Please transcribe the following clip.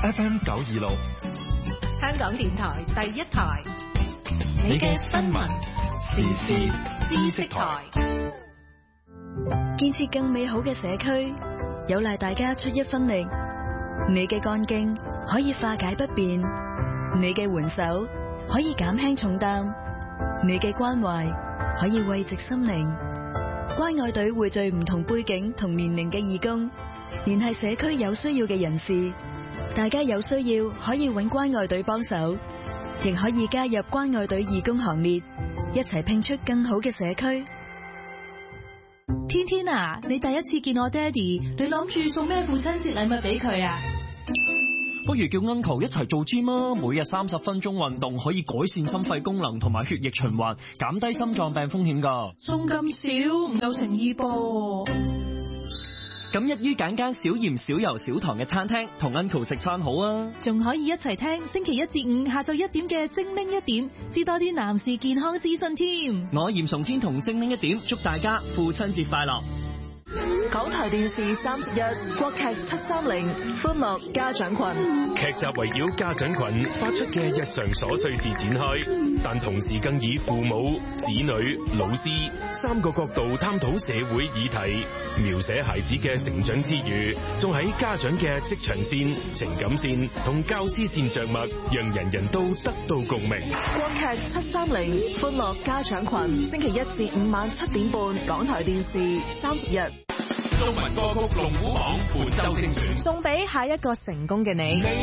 FM 926， 香港電台第一台，你嘅新聞時事知識台。 建設更美好嘅社區，有賴大家出一分力。你嘅幹勁可以化解不便，你嘅援手可以減輕重擔，你嘅關懷可以慰藉心靈。關愛隊匯聚唔同背景同年齡嘅義工，聯繫社區有需要嘅人士。大家有需要可以揾關愛隊幫手，亦可以加入關愛隊義工行列，一齊拼出更好嘅社區。 天天啊，你第一次見我爹哋，你諗住送咩父親節禮物俾佢啊？ 不如叫 Uncle 一齊做 gym 啊！每日30分鐘運動可以改善心肺功能同埋血液循環，減低心臟病風險㗎。 送咁少唔夠誠意噃。 咁一於揀間少鹽少油少糖嘅餐廳，同 Uncle 食餐好啊！ 仲可以一齊聽星期1至5下晝1點嘅精靈一點，知多啲男士健康資訊添。 我嚴崇天同精靈一點，祝大家父親節快樂！ 港台電視31國劇730歡樂家長群， 劇集圍繞家長群發出嘅日常瑣碎事展開，但同時更以父母、子女、老師3個角度探討社會議題，描寫孩子嘅成長之餘，仲喺家長嘅職場線、情感線同教師線着墨，讓人人都得到共鳴。 國劇730歡樂家長群，星期1至5晚7點半，港台電視30日。 中文歌曲龍虎榜本周精選， 送俾下一個成功嘅你。